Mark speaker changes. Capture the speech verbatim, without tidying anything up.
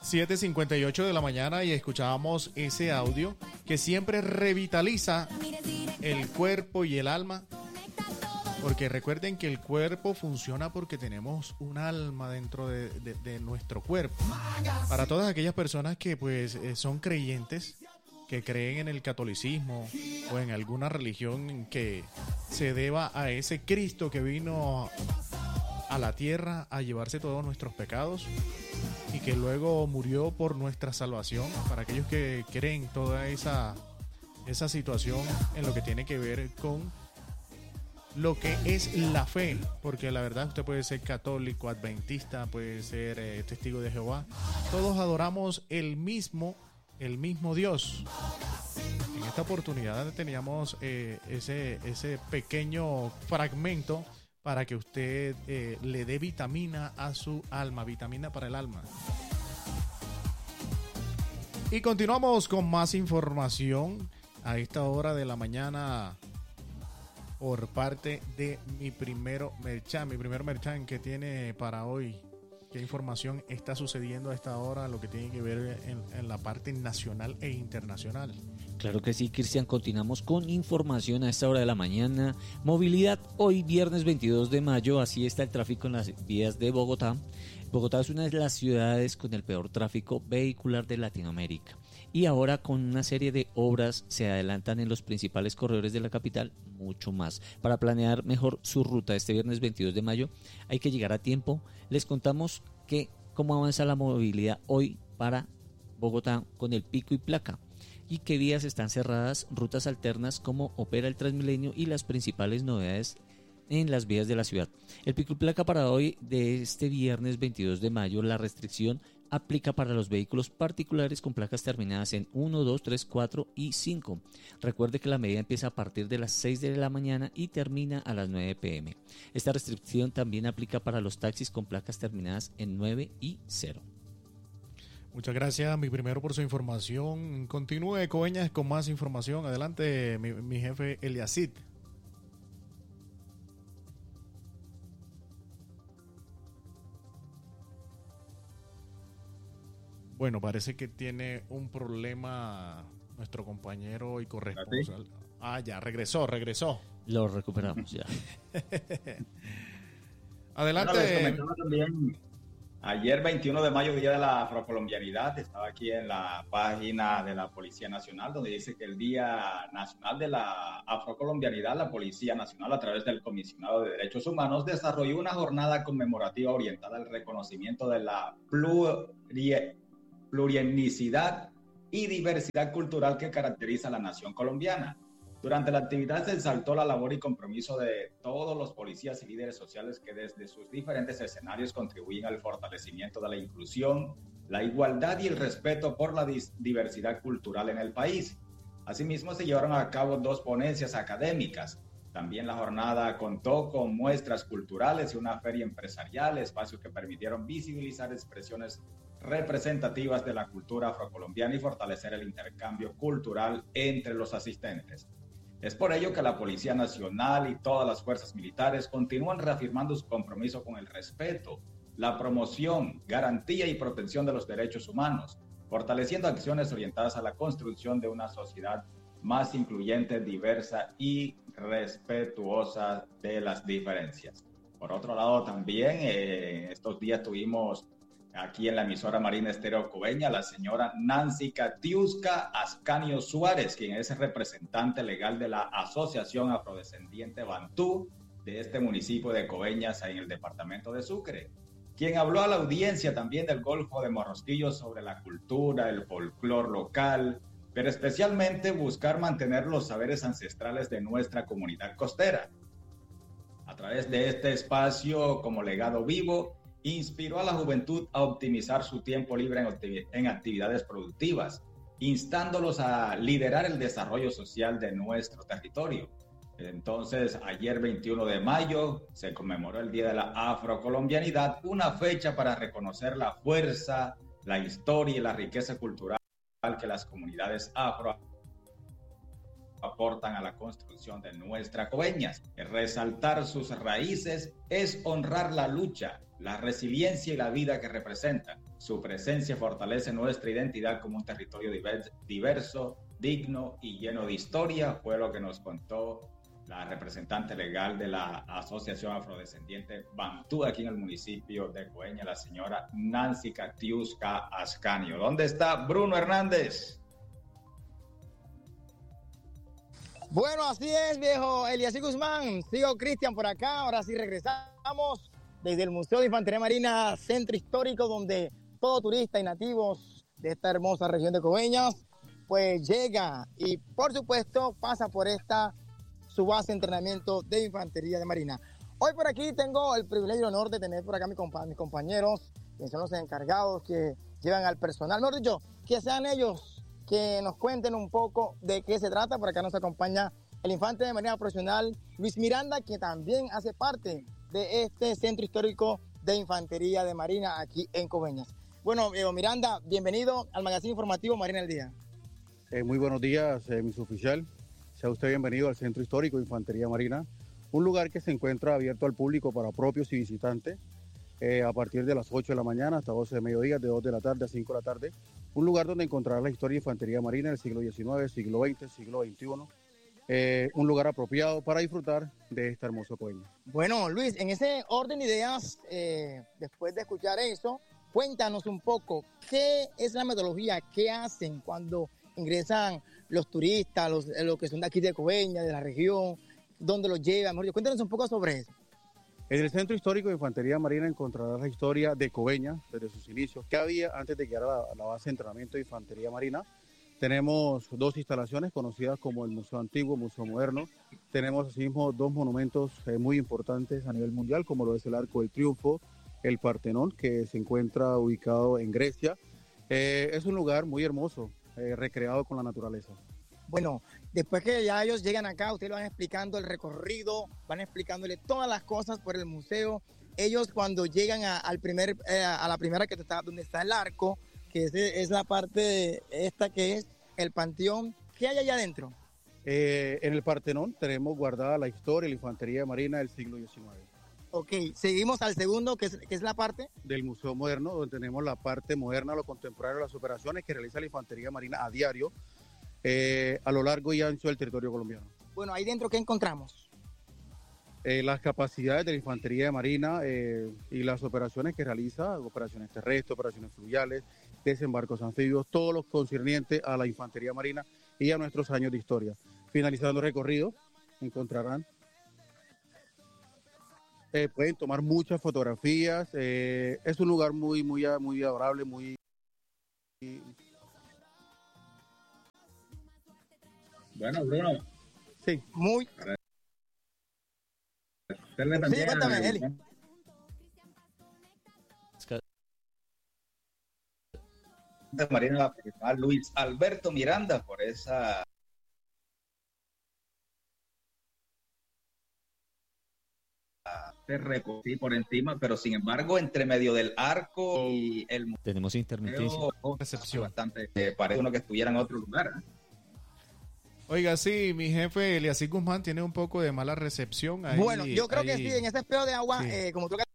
Speaker 1: siete cincuenta y ocho de la mañana y escuchábamos ese audio que siempre revitaliza el cuerpo y el alma, porque recuerden que el cuerpo funciona porque tenemos un alma dentro de, de, de nuestro cuerpo. Para todas aquellas personas que pues son creyentes, que creen en el catolicismo o en alguna religión que se deba a ese Cristo que vino a la tierra a llevarse todos nuestros pecados y que luego murió por nuestra salvación, para aquellos que creen toda esa, esa situación en lo que tiene que ver con lo que es la fe, porque la verdad usted puede ser católico, adventista, puede ser eh, testigo de Jehová, todos adoramos el mismo, el mismo Dios. En esta oportunidad teníamos eh, ese, ese pequeño fragmento para que usted eh, le dé vitamina a su alma, vitamina para el alma. Y continuamos con más información a esta hora de la mañana por parte de mi primero merchan, mi primer merchan que tiene para hoy. ¿Qué información está sucediendo a esta hora, lo que tiene que ver en, en la parte nacional e internacional?
Speaker 2: Claro que sí, Cristian, continuamos con información a esta hora de la mañana. Movilidad hoy viernes veintidós de mayo, así está el tráfico en las vías de Bogotá. Bogotá es una de las ciudades con el peor tráfico vehicular de Latinoamérica. Y ahora con una serie de obras se adelantan en los principales corredores de la capital, mucho más. Para planear mejor su ruta este viernes veintidós de mayo hay que llegar a tiempo. Les contamos que cómo avanza la movilidad hoy para Bogotá con el pico y placa y qué vías están cerradas, rutas alternas, cómo opera el Transmilenio y las principales novedades en las vías de la ciudad. El pico y placa para hoy de este viernes veintidós de mayo, la restricción aplica para los vehículos particulares con placas terminadas en uno, dos, tres, cuatro y cinco. Recuerde que la medida empieza a partir de las seis de la mañana y termina a las nueve pe eme. Esta restricción también aplica para los taxis con placas terminadas en nueve y cero.
Speaker 1: Muchas gracias, mi primero, por su información. Continúe, Coveñas, con más información. Adelante, mi, mi jefe Eliasid. Bueno, parece que tiene un problema nuestro compañero y corresponsal. Ah, ya, regresó, regresó.
Speaker 2: Lo recuperamos ya.
Speaker 1: Adelante.
Speaker 3: Bueno, les comentaba también, ayer veintiuno de mayo, Día de la Afrocolombianidad, estaba aquí en la página de la Policía Nacional, donde dice que el Día Nacional de la Afrocolombianidad, la Policía Nacional, a través del Comisionado de Derechos Humanos, desarrolló una jornada conmemorativa orientada al reconocimiento de la plurie plurietnicidad y diversidad cultural que caracteriza a la nación colombiana. Durante la actividad se exaltó la labor y compromiso de todos los policías y líderes sociales que desde sus diferentes escenarios contribuyen al fortalecimiento de la inclusión, la igualdad y el respeto por la diversidad cultural en el país. Asimismo, se llevaron a cabo dos ponencias académicas. También la jornada contó con muestras culturales y una feria empresarial, espacios que permitieron visibilizar expresiones representativas de la cultura afrocolombiana y fortalecer el intercambio cultural entre los asistentes. Es por ello que la Policía Nacional y todas las fuerzas militares continúan reafirmando su compromiso con el respeto, la promoción, garantía y protección de los derechos humanos, fortaleciendo acciones orientadas a la construcción de una sociedad más incluyente, diversa y respetuosa de las diferencias. Por otro lado, también eh, estos días tuvimos aquí en la emisora Marina Estéreo Coveña la señora Nancy Katiuska Ascanio Suárez, quien es representante legal de la Asociación Afrodescendiente Bantú de este municipio de Coveñas en el departamento de Sucre, quien habló a la audiencia también del Golfo de Morrosquillo sobre la cultura, el folclor local, pero especialmente buscar mantener los saberes ancestrales de nuestra comunidad costera. A través de este espacio como legado vivo, inspiró a la juventud a optimizar su tiempo libre en, activi- en actividades productivas, instándolos a liderar el desarrollo social de nuestro territorio. Entonces, ayer veintiuno de mayo se conmemoró el Día de la Afrocolombianidad, una fecha para reconocer la fuerza, la historia y la riqueza cultural que las comunidades afro aportan a la construcción de nuestra Coveñas. Resaltar sus raíces es honrar la lucha, la resiliencia y la vida que representan. Su presencia fortalece nuestra identidad como un territorio diverso, digno y lleno de historia, fue lo que nos contó la representante legal de la Asociación Afrodescendiente Bantú aquí en el municipio de Coveñas, la señora Nancy Catiusca Ascanio. ¿Dónde está Bruno Hernández?
Speaker 4: Bueno, así es, viejo Eliasí Guzmán. Sigo Cristian por acá. Ahora sí regresamos desde el Museo de Infantería Marina, centro histórico, donde todo turista y nativos de esta hermosa región de Coveñas, pues llega y, por supuesto, pasa por esta su base de entrenamiento de Infantería de Marina. Hoy por aquí tengo el privilegio y el honor de tener por acá a mis, compa mis compañeros, que son los encargados que llevan al personal. Mejor dicho, que sean ellos que nos cuenten un poco de qué se trata. Por acá nos acompaña el infante de Marina profesional Luis Miranda, que también hace parte de este centro histórico de Infantería de Marina aquí en Coveñas. Bueno, Diego Miranda, bienvenido al magazine informativo Marina al Día.
Speaker 5: Eh, muy buenos días, eh, mi suboficial. Sea usted bienvenido al Centro Histórico de Infantería Marina, un lugar que se encuentra abierto al público para propios y visitantes eh, a partir de las ocho de la mañana hasta doce de mediodía, de dos de la tarde a cinco de la tarde. Un lugar donde encontrará la historia de Infantería Marina del siglo diecinueve, siglo veinte, siglo veintiuno. Eh, un lugar apropiado para disfrutar de esta hermosa Coveñas.
Speaker 4: Bueno, Luis, en ese orden de ideas, eh, después de escuchar eso, cuéntanos un poco, ¿qué es la metodología? ¿Qué hacen cuando ingresan los turistas, los, los que son de aquí de Coveñas, de la región? ¿Dónde los llevan? Mejor, cuéntanos un poco sobre eso.
Speaker 5: En el Centro Histórico de Infantería Marina encontrarás la historia de Coveñas desde sus inicios. ¿Qué había antes de llegar a la, a la base de entrenamiento de Infantería Marina? Tenemos dos instalaciones conocidas como el Museo Antiguo, Museo Moderno. Tenemos asimismo dos monumentos eh, muy importantes a nivel mundial, como lo es el Arco del Triunfo, el Partenón, que se encuentra ubicado en Grecia. Eh, es un lugar muy hermoso, eh, recreado con la naturaleza.
Speaker 4: Bueno, después que ya ellos llegan acá, ustedes van explicando el recorrido, van explicándole todas las cosas por el museo. Ellos cuando llegan a, al primer, eh, a la primera que está, donde está el arco, que es, es la parte de esta que es el panteón, ¿qué hay allá adentro?
Speaker 5: Eh, en el Partenón tenemos guardada la historia de la Infantería de Marina del siglo diecinueve.
Speaker 4: Ok, seguimos al segundo, que es, que es la parte
Speaker 5: del Museo Moderno, donde tenemos la parte moderna, lo contemporáneo, las operaciones que realiza la Infantería Marina a diario eh, a lo largo y ancho del territorio colombiano.
Speaker 4: Bueno, ahí dentro, ¿qué encontramos?
Speaker 5: Eh, las capacidades de la Infantería de Marina eh, y las operaciones que realiza, operaciones terrestres, operaciones fluviales, desembarcos anfibios, todo lo concerniente a la Infantería Marina y a nuestros años de historia. Finalizando el recorrido, encontrarán Eh, pueden tomar muchas fotografías, eh, es un lugar muy, muy, muy adorable, muy...
Speaker 3: Bueno, Bruno.
Speaker 5: Sí.
Speaker 4: Muy...
Speaker 3: También,
Speaker 4: sí, cuéntame, Eli.
Speaker 3: De Marina profesional Luis Alberto Miranda por esa... recogí por encima, pero sin embargo entre medio del arco y el museo
Speaker 2: tenemos intermitencia,
Speaker 1: recepción
Speaker 3: bastante, eh, parece uno que estuviera en otro lugar.
Speaker 1: Oiga, sí, mi jefe Eliasí Guzmán tiene un poco de mala recepción ahí,
Speaker 4: bueno, yo creo
Speaker 1: ahí...
Speaker 4: que sí, en ese espejo de agua,
Speaker 1: sí.
Speaker 4: eh, como tú